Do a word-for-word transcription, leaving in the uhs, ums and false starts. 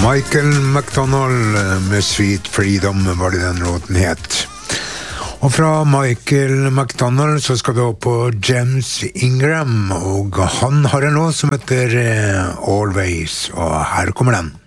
Michael McDonald med Sweet Freedom var det den låten het. Og fra Michael McDonald så skal du opp på James Ingram, og han har en låt som heter Always, og her kommer den.